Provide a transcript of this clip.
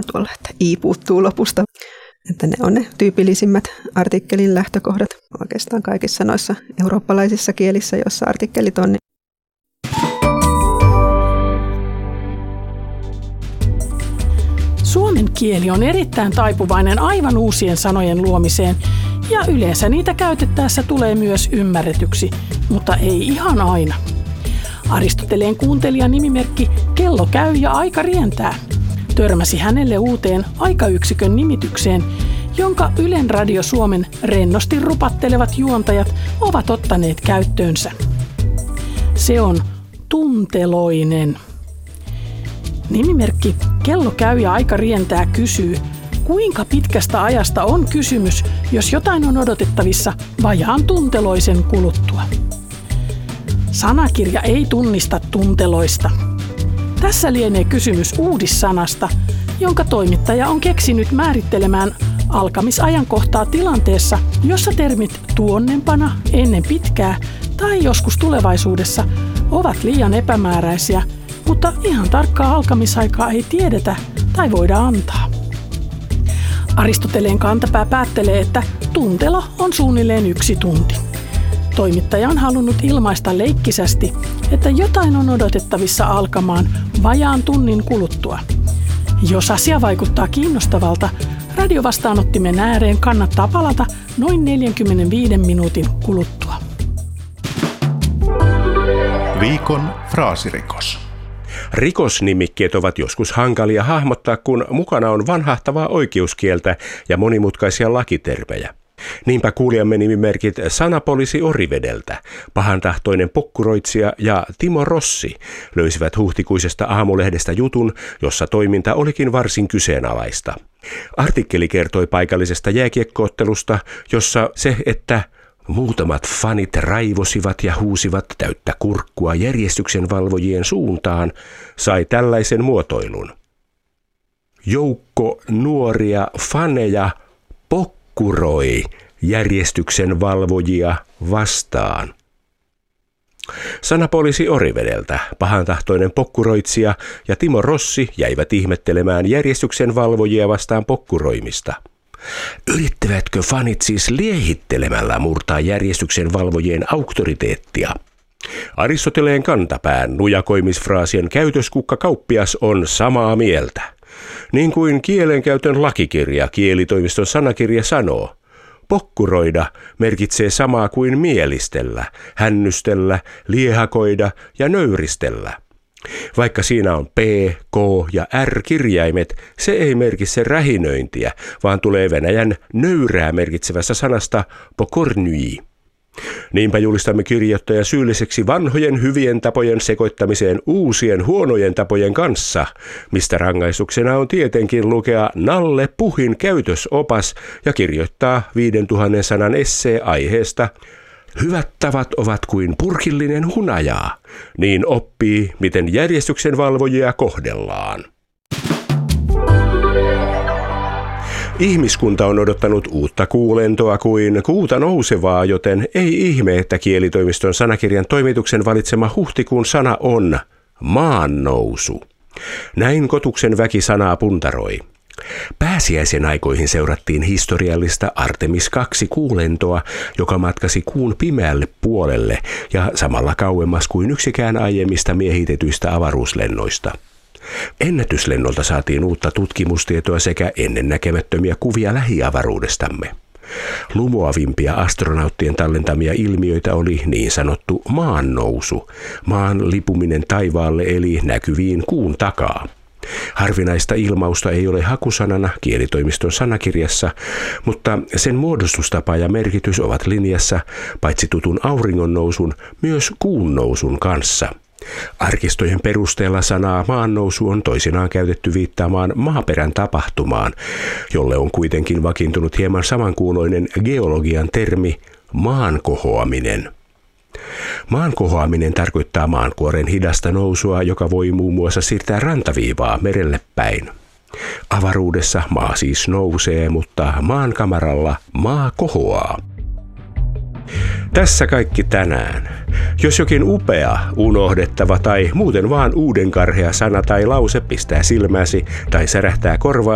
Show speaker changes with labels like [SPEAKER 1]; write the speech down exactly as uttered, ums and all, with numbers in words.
[SPEAKER 1] tuolla, että i puuttuu lopusta. Että ne on ne tyypillisimmät artikkelin lähtökohdat oikeastaan kaikissa noissa eurooppalaisissa kielissä, joissa artikkelit on.
[SPEAKER 2] Suomen kieli on erittäin taipuvainen aivan uusien sanojen luomiseen ja yleensä niitä käytettäessä tulee myös ymmärretyksi, mutta ei ihan aina. Aristoteleen kuuntelija nimimerkki Kello käy ja aika rientää törmäsi hänelle uuteen aikayksikön nimitykseen, jonka Ylen Radio Suomen rennosti rupattelevat juontajat ovat ottaneet käyttöönsä. Se on tunteloinen. Nimimerkki Kello käy ja aika rientää kysyy, kuinka pitkästä ajasta on kysymys, jos jotain on odotettavissa vajaan tunteloisen kuluttua. Sanakirja ei tunnista tunteloista. Tässä lienee kysymys uudissanasta, jonka toimittaja on keksinyt määrittelemään alkamisajankohtaa tilanteessa, jossa termit tuonnempana, ennen pitkää tai joskus tulevaisuudessa ovat liian epämääräisiä, mutta ihan tarkkaa alkamisaikaa ei tiedetä tai voida antaa. Aristoteleen kantapää päättelee, että tuntelo on suunnilleen yksi tunti. Toimittaja on halunnut ilmaista leikkisästi, että jotain on odotettavissa alkamaan vajaan tunnin kuluttua. Jos asia vaikuttaa kiinnostavalta, radiovastaanottimen ääreen kannattaa palata noin neljänkymmenenviiden minuutin kuluttua.
[SPEAKER 3] Viikon fraasirikos.
[SPEAKER 4] Rikosnimikkeet ovat joskus hankalia hahmottaa, kun mukana on vanhahtavaa oikeuskieltä ja monimutkaisia lakitermejä. Niinpä kuulijamme nimimerkit Sanapoliisi Orivedeltä, Pahantahtoinen pokkuroitsija ja Timo Rossi löysivät huhtikuisesta Aamulehdestä jutun, jossa toiminta olikin varsin kyseenalaista. Artikkeli kertoi paikallisesta jääkiekkoottelusta, jossa se, että muutamat fanit raivosivat ja huusivat täyttä kurkkua järjestyksenvalvojien suuntaan, sai tällaisen muotoilun. Joukko nuoria faneja pokkuroi järjestyksenvalvojia vastaan. Sanapoliisi Orivedeltä, Pahantahtoinen pokkuroitsija ja Timo Rossi jäivät ihmettelemään järjestyksenvalvojia vastaan pokkuroimista. Yrittävätkö fanit siis liehittelemällä murtaa järjestyksenvalvojien auktoriteettia? Aristoteleen kantapään nujakoimisfraasien käytöskukka kauppias on samaa mieltä. Niin kuin kielenkäytön lakikirja Kielitoimiston sanakirja sanoo, pokkuroida merkitsee samaa kuin mielistellä, hännystellä, liehakoida ja nöyristellä. Vaikka siinä on P, K ja R-kirjaimet, se ei merkitse rähinöintiä, vaan tulee Venäjän nöyrää merkitsevästä sanasta pokornyi. Niinpä julistamme kirjoittaja syylliseksi vanhojen hyvien tapojen sekoittamiseen uusien huonojen tapojen kanssa, mistä rangaistuksena on tietenkin lukea Nalle Puhin käytösopas ja kirjoittaa viidentuhannen sanan essee aiheesta Hyvät tavat ovat kuin purkillinen hunajaa, niin oppii, miten järjestyksenvalvojia kohdellaan. Ihmiskunta on odottanut uutta kuulentoa kuin kuuta nousevaa, joten ei ihme, että Kielitoimiston sanakirjan toimituksen valitsema huhtikuun sana on maannousu. Näin Kotuksen väki sanaa puntaroi. Pääsiäisen aikoihin seurattiin historiallista Artemis kaksi kuulentoa, joka matkasi kuun pimeälle puolelle ja samalla kauemmas kuin yksikään aiemmista miehitetyistä avaruuslennoista. Ennätyslennolta saatiin uutta tutkimustietoa sekä ennennäkemättömiä kuvia lähiavaruudestamme. Lumoavimpia astronauttien tallentamia ilmiöitä oli niin sanottu maannousu, maan lipuminen taivaalle eli näkyviin kuun takaa. Harvinaista ilmausta ei ole hakusanana Kielitoimiston sanakirjassa, mutta sen muodostustapa ja merkitys ovat linjassa paitsi tutun auringonnousun, myös kuun nousun kanssa. Arkistojen perusteella sanaa maannousu on toisinaan käytetty viittaamaan maaperän tapahtumaan, jolle on kuitenkin vakiintunut hieman samankuuloinen geologian termi maankohoaminen. Maankohoaminen tarkoittaa maankuoren hidasta nousua, joka voi muun muassa siirtää rantaviivaa merelle päin. Avaruudessa maa siis nousee, mutta maankamaralla maa kohoaa. Tässä kaikki tänään. Jos jokin upea, unohdettava tai muuten vaan uudenkarhea sana tai lause pistää silmäsi tai särähtää korvaa,